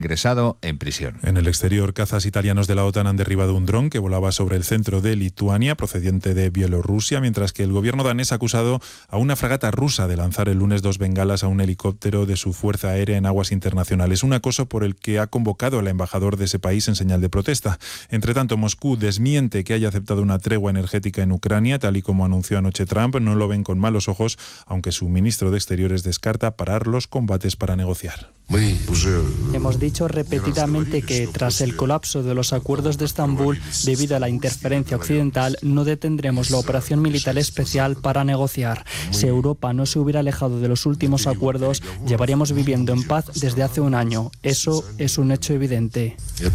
ingresado en prisión. En el exterior, cazas italianos de la OTAN han derribado un dron que volaba sobre el centro de Lituania, procedente de Bielorrusia, mientras que el gobierno danés ha acusado a una fragata rusa de lanzar el lunes 2 bengalas a un helicóptero de su fuerza aérea en aguas internacionales, un acoso por el que ha convocado al embajador de ese país en señal de protesta. Entre tanto, Moscú desmiente que haya aceptado una tregua energética en Ucrania, tal y como anunció anoche Trump. No lo ven con malos ojos, aunque su ministro de Exteriores descarta parar los combates para negociar. Hemos dicho repetidamente que tras el colapso de los acuerdos de Estambul, debido a la interferencia occidental, no detendremos la operación militar especial para negociar. Si Europa no se hubiera alejado de los últimos acuerdos, llevaríamos viviendo en paz desde hace un año. Eso es un hecho evidente.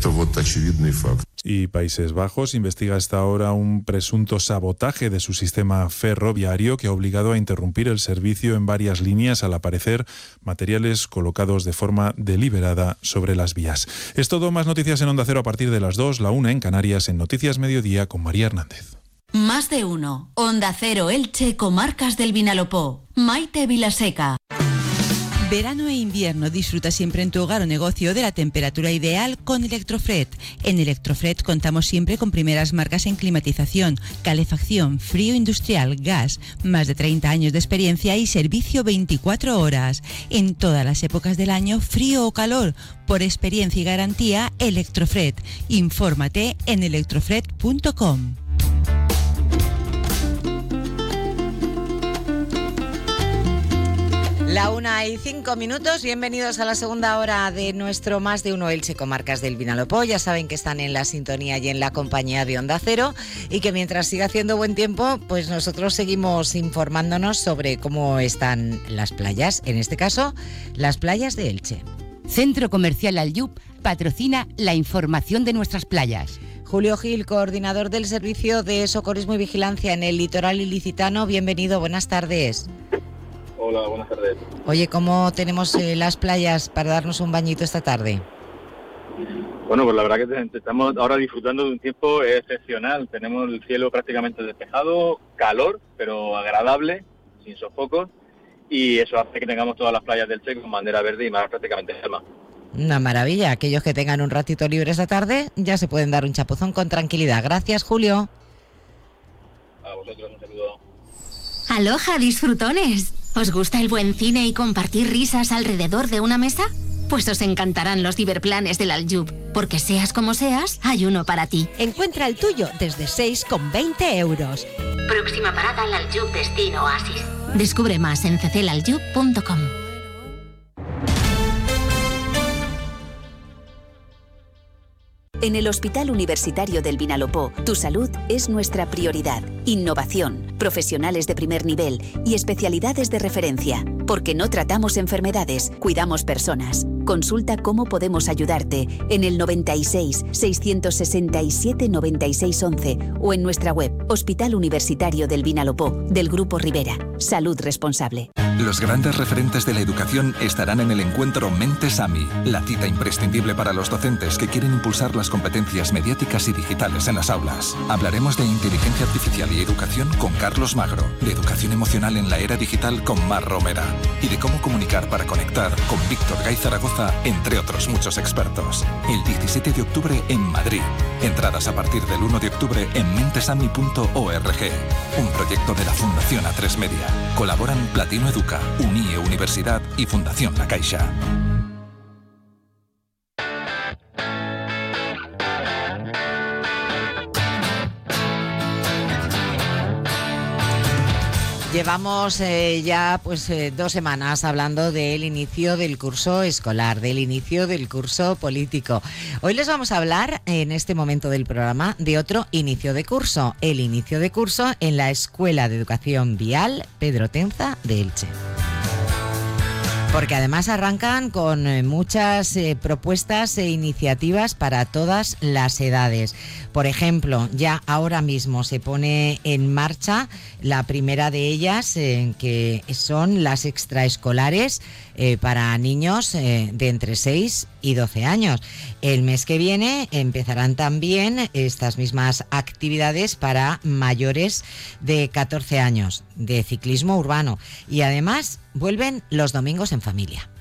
Y Países Bajos investiga hasta ahora un presunto sabotaje de su sistema ferroviario que ha obligado a interrumpir el servicio en varias líneas, al aparecer materiales colocados de forma deliberada sobre las vías. Es todo. Más noticias en Onda Cero a partir de las 2, la 1 en Canarias, en Noticias Mediodía con María Hernández. Más de uno. Onda Cero Elche, Comarcas del Vinalopó. Maite Vilaseca. Verano e invierno, disfruta siempre en tu hogar o negocio de la temperatura ideal con Electrofred. En Electrofred contamos siempre con primeras marcas en climatización, calefacción, frío industrial, gas, más de 30 años de experiencia y servicio 24 horas. En todas las épocas del año, frío o calor, por experiencia y garantía, Electrofred. Infórmate en electrofred.com. La 1:05, bienvenidos a la segunda hora de nuestro Más de Uno Elche Comarcas del Vinalopó. Ya saben que están en la sintonía y en la compañía de Onda Cero y que mientras siga haciendo buen tiempo, pues nosotros seguimos informándonos sobre cómo están las playas, en este caso, las playas de Elche. Centro Comercial Aljub patrocina la información de nuestras playas. Julio Gil, coordinador del Servicio de Socorrismo y Vigilancia en el Litoral Ilicitano, bienvenido, buenas tardes. Hola, buenas tardes. Oye, ¿cómo tenemos las playas para darnos un bañito esta tarde? Bueno, pues la verdad que estamos ahora disfrutando de un tiempo excepcional. Tenemos el cielo prácticamente despejado, calor, pero agradable, sin sofocos, y eso hace que tengamos todas las playas del Che con bandera verde y mar prácticamente calma. Una maravilla. Aquellos que tengan un ratito libre esta tarde ya se pueden dar un chapuzón con tranquilidad. Gracias, Julio. A vosotros un saludo. Aloha, disfrutones. ¿Os gusta el buen cine y compartir risas alrededor de una mesa? Pues os encantarán los ciberplanes del Aljub, porque seas como seas, hay uno para ti. Encuentra el tuyo desde 6,20 euros. Próxima parada al Aljub Destino Oasis. Descubre más en cclaljub.com. En el Hospital Universitario del Vinalopó, tu salud es nuestra prioridad. Innovación, profesionales de primer nivel y especialidades de referencia. Porque no tratamos enfermedades, cuidamos personas. Consulta cómo podemos ayudarte en el 96 667 96 11 o en nuestra web Hospital Universitario del Vinalopó, del Grupo Rivera. Salud responsable. Los grandes referentes de la educación estarán en el encuentro Mentes AMI, la cita imprescindible para los docentes que quieren impulsar las competencias mediáticas y digitales en las aulas. Hablaremos de inteligencia artificial y educación con Carlos Magro, de educación emocional en la era digital con Mar Romera y de cómo comunicar para conectar con Víctor Gay Zaragoza, entre otros muchos expertos. El 17 de octubre en Madrid. Entradas a partir del 1 de octubre en mentesami.org. Un proyecto de la Fundación A3 Media. Colaboran Platino Educa, UNIE Universidad y Fundación La Caixa. Llevamos ya 2 semanas hablando del inicio del curso escolar, del inicio del curso político. Hoy les vamos a hablar en este momento del programa de otro inicio de curso, el inicio de curso en la Escuela de Educación Vial Pedro Tenza de Elche. Porque además arrancan con muchas propuestas e iniciativas para todas las edades. Por ejemplo, ya ahora mismo se pone en marcha la primera de ellas, que son las extraescolares para niños de entre 6 y 12 años. El mes que viene empezarán también estas mismas actividades para mayores de 14 años, de ciclismo urbano. Y además vuelven los domingos en familia.